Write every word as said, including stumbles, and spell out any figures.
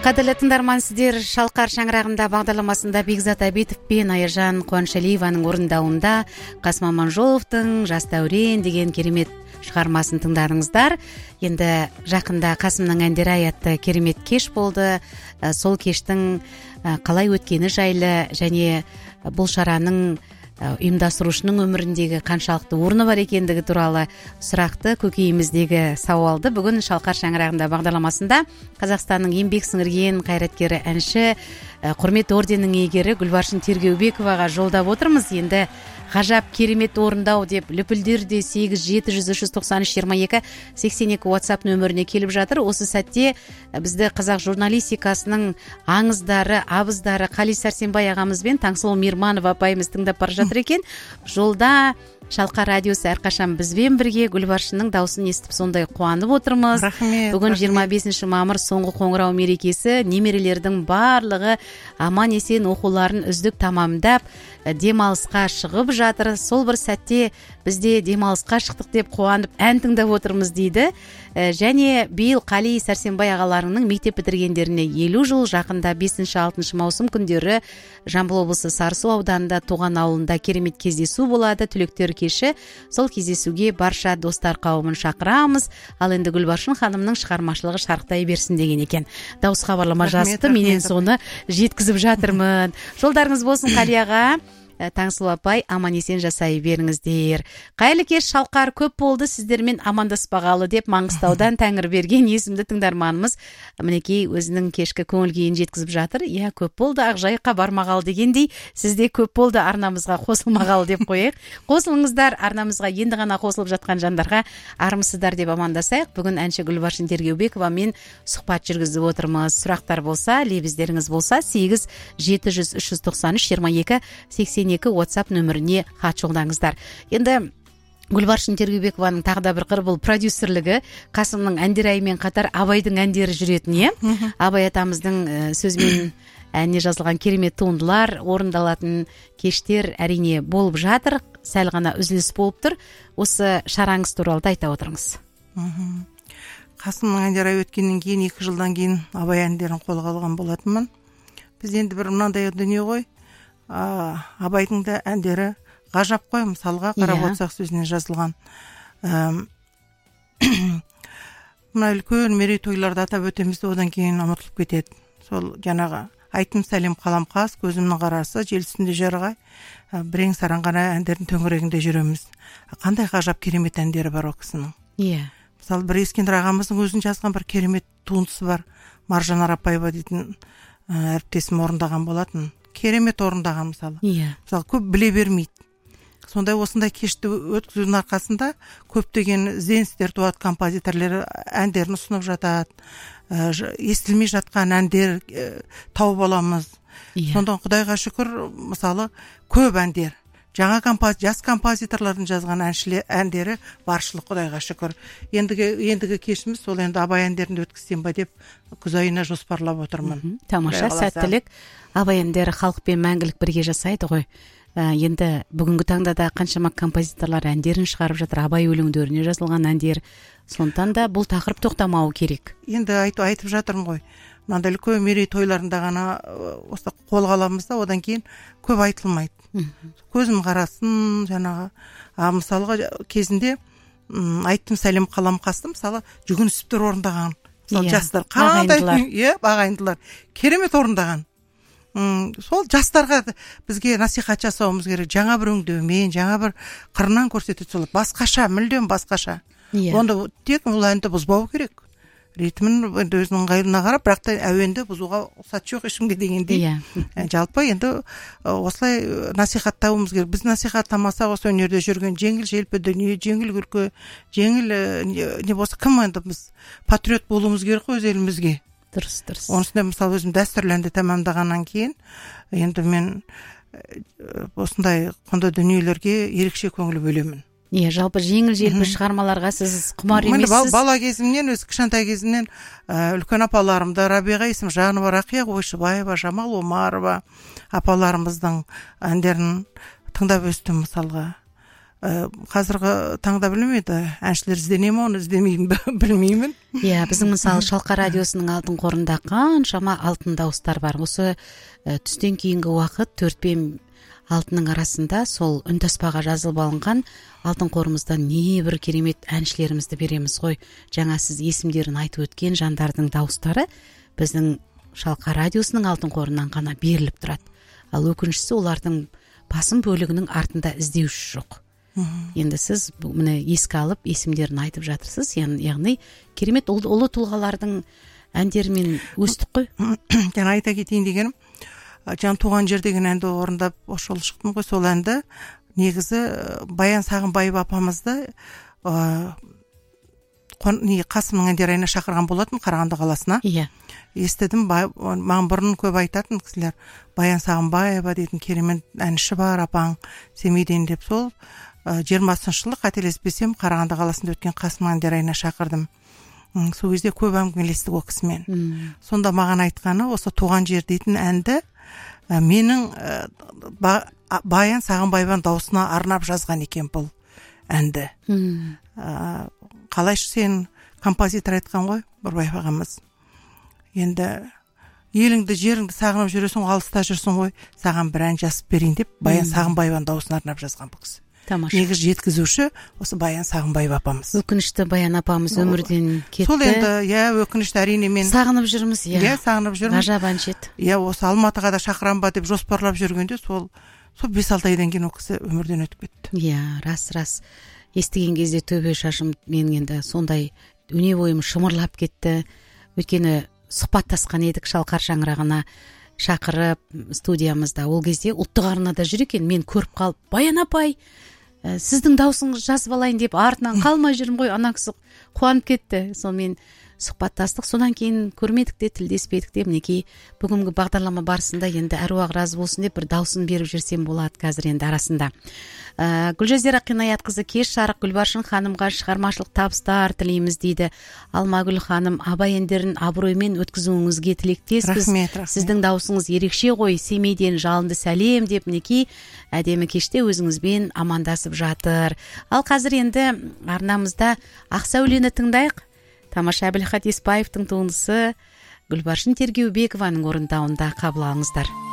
Қадірлі тыңдарман, сіздер Шалқар шаңырағында бағдарламасында Бекзат Абитов пен Аяжан Қуаншалиеваның орындауында Қасым Аманжоловтың «Жас дәурен» деген керемет шығармасын тыңдадыңыздар. Енді жақында Қасымның әндері аятты керемет кеш болды. Сол кештің қалай өткені жайлы және бұл шараның ұйымдастырушының өміріндегі қаншалықты орны бар екендігі туралы сұрақты көкейіміздегі сауалды бүгін Шалқар шаңырағында бағдарламасында Қазақстанның еңбек сіңірген қайраткері, әнші, құрмет орденінің иегері Гүлбаршын Тергеубековаға жолдап отырмыз. Енді ғажап керемет орындау деп лүпілдерде сегіз жеті жүз үш жүз тоқсан үш жиырма екі сексен екі WhatsApp нөміріне келіп жатыр. Осы сәтте бізді қазақ журналистикасының аңыздары, абыздары Қали Сәрсенбай ағамыз бен Таңсұлу Мирманова апайымыз тыңдап бара жатыр екен. Жолда Шалқар радиосы әрқашан бізбен бірге, Гүлбаршынның даусын естіп сондай қуанып отырмыз. Рахмет. Бүгін жиырма бесінші мамыр соңғы қоңырау мерекесі, немерелердің барлығы аман есен оқуларын үздік тамамдап демалысқа шығып жатыр. Сол бір сәтте бізде демалысқа шықтық деп қуанып ән тыңдап отырмыз дейді. Және биыл Қали Сәрсенбай ағаларының мектеп бітіргендеріне елу жыл, жақында бесінші алтыншы маусым күндері Жамбыл облысы Сарысу ауданында Тоған ауылында керемет кездесу болады, түлектер кеші. Сол кездесуге барша достар қауымын шақырамыз. Ал енді Гүлбаршын ханымның шығармашылығы шарықтай берсін деген екен. Дауыс хабарлама жазды, менен соны жеткізіп жатырмын. Жолдарыңыз болсын Қали аға. Таңсұлу апай, аман есен жасай беріңіздер. Қайырлы кеш, Шалқар, көп болды сіздермен амандаспағалы деп Маңғыстаудан Тәңірберген есімді тыңдарманымыз мінекей өзінің кешкі көңіл күйін жеткізіп жатыр. Иә, көп болды Ақжайыққа бармағалы дегендей, сізде көп болды арнамызға қосылмағалы деп қояйық. Қосылыңыздар, арнамызға енді ғана қосылып жатқан жандарға армысыздар деп амандасайық. Бүгін әнші Гүлбаршын Тергеубекова мен сұхбат жүргізіп отырмыз. Сұрақтар болса, лебіздеріңіз болса, сегіз жеті жүз үш жүз тоқсан үш жиырма екі сексен екі WhatsApp нөміріне хат жолдаңыздар. Енді Гүлбаршын Тергеубекованың тағы да бір қыры бұл продюсерлігі. Қасымның әндерайымен қатар Абайдың әндері жүретін, е? Абай атамыздың сөзімен әніне жазылған керемет туындылар, орындалатын кештер әрине болып жатыр. Сәл ғана үзіліс болып тұр. Осы шараңыз туралы айта отырыңыз. Қасымның әндері өткеннен кейін, екі жылдан кейін Абай әндерін қолға алған болатынмын. Біз енді бір мынандай дүние ғой. Абайдың да әндері ғажап қой, мысалға қарап отырсақ сөзіне жазылған. Мына үлкен мерейтойларды атап өтеміз, одан кейін ұмытылып кетеді. Сол жаңағы айтым сәлем қаламқас, көзімнің қарасы, жел үстінде жарғай, бірең сараң ғана әндердің төңірегінде жүреміз. Қандай ғажап керемет әндері бар о кісінің. Иә. Мысалы, бір Ескендір ағамыздың өзін жазған бір керемет туындысы бар. Маржан Арапаева дейтін әріптесім орындаған болатын. Керемет орындаған мысалы. Иә. Мысалы, көп біле бермейді. Сондай осындай кешті өткізудің арқасында көптеген ізденістер туады, композиторлар әндерін ұсынып жатады. Естілмей жатқан әндер тауып аламыз. Сонда Құдайға шүкір, мысалы, көп әндер. Жаңа композ, жас композиторлардың жазған әншілер әндері баршылық, Құдайға шүкір. Ендігі ендігі кешіміз сол енді Абай әндерін өткізсем ба деп күз айына жоспарлап отырмын. Тамаша, сәттілік. Абай әндері халықпен мәңгілік бірге жасайды ғой. Енді бүгінгі таңда да қаншама композиторлар әндерін шығарып жатыр, Абай өлеңдеріне жазылған әндер. Сондықтан да бұл тақырып тоқтамауы керек. Енді айтып жатырмын ғой. Мынандай үлкен мерейтойларында ғана осы қолға аламыз да, одан кейін көп айтылмайды. Көзім қарасын, жаңағы, мысалға кезінде айттым сәлем қаламқасты, мысалы, жүгінісіптер орындаған. Мысалы, жастар қандай, е, ағайындылар, керемет орындаған. Сол жастарға бізге насихат жасауымыз керек, жаңа бір өңдеумен, жаңа бір қырынан көрсетеді, сол басқаша, мүлдем басқаша. Онда тек ол әнді бұзбау керек. Ритмін өзінің ыңғайына қарап, бірақ та әуенді бұзуға ұқсат жоқ ешкімге дегендей. Жалпы енді осылай насихаттауымыз керек. Біз насихаттамасақ осы өнерде жүрген жеңіл желпі дүние, жеңіл күлкі, жеңіл не болса кім енді біз патриот болуымыз керек қой өз елімізге. Дұрыс, дұрыс. Онысында мысалы өзім дәстүрлі әнді тамамдағаннан кейін, енді мен осындай құнды дүниелерге ерекше көңіл бөлемін. Иә, жалпы жеңіл желпі шығармаларға сіз құмар емессіз. Бала кезімнен, өз кішкентай кезімнен үлкен апаларымда Рабиға Есімжанова, Рақия Ойшыбаева, Жамал Омарова апаларымыздың әндерін тыңдап өстім мысалға. қазіргі таңда білмейді, әншілер іздене ме, оны іздемеймін бе, білмеймін. Иә, біздің мысалы Шалқар радиосының алтын қорында қаншама алтын дауыстар бар. Осы түстен кейінгі уақыт төрт пен алтының арасында сол үнтаспаға жазылып алынған алтын қорымыздан не бір керемет әншілерімізді береміз ғой. Жаңа сіз есімдерін айтып өткен жандардың дауыстары біздің Шалқар радиосының алтын қорынан ғана беріліп тұрады. Ал өкініштісі олардың басым бөлігінің артында іздеуші жоқ. Енді сіз міне еске алып есімдерін айтып жатырсыз, яғни керемет ұлы тұлғалардың әндерімен өстік қой. Жаңа айта кетейін дегенім, Жан туған жер деген әнді орындап осы жолы шықтым ғой. Сол әнді негізі Баян Сағынбаева апамызды Қасымның әндер айына шақырған болатын Қарағанды қаласына. Иә. Естідім, маған бұрын көп айтатын кісілер, Баян Сағынбаева дейтін керемет әнші бар апаң Семейден деп. Сол жиырмасыншы жылы қателеспесем Қарағанды қаласында өткен Қасымның әндер айына шақырдым. Сол кезде көп әңгімелестік ол кісімен. Сонда маған айтқаны осы туған жер дейтін әнді менің Баян Сағынбаеваның даусына арнап жазған екен бұл әнді. Қалайшы сен композитор айтқан ғой, Бұрбаев ағамыз. Енді еліңді, жеріңді сағынып жүресің, алыста жүрсің ғой, саған бір ән жазып берейін деп Баян Сағынбаеваның даусын арнап жазған бұл кісі. Тамаша. Негіз жеткізуші осы Баян Сағынбаева апамыз. Өкінішті Баян апамыз өмірден кетті. Сол енді, иә, өкінішті әрине мен сағынып жүрміз, иә. Иә, сағынып жүрміз. Ғажап әнші еді. Иә, осы Алматыға да шақырам ба деп жоспарлап жүргенде сол сол бес алты айдан кейін ол кісі өмірден өтіп кетті. Иә, рас, рас. Естіген кезде төбе шашым мен енді сондай өне бойым шымырлап кетті. Өйткені сұхбаттасқан едік Шалқар шаңырағына шақырып студиямызда. Ол кезде ұлттық арнада жүр екен, мен көріп қалып, Баян апай, сіздің даусыңыз жазып алайын деп артынан қалмай жүрмін ғой. Ана кісі қуанып кетті. Сонымен сұхбаттастық. Содан кейін көрмедік те, тілдеспедік те. Мінекей бүгінгі бағдарлама барысында енді әруақ разы болсын деп бір даусын беріп жүрсем болады қазір енді арасында. Ә, Гүлжазира Қинаятқызы, кеш жарық Гүлбаршын ханымға шығармашылық табыстар тілейміз дейді. Алмагүл ханым, абай әндерін абыроймен өткізуіңізге тілектеспіз. Рахмет, рахмет. Сіздің даусыңыз ерекше ғой. Семейден жалынды сәлем деп мінекей әдемі кеште өзіңізбен амандасып жатыр. Ал қазір енді арнамызда Ақсәулені тыңдайық. Тамаша Әбілхат Еспаевтың туындысы Гүлбаршын Тергеубекованың орындауында қабыл алыңыздар.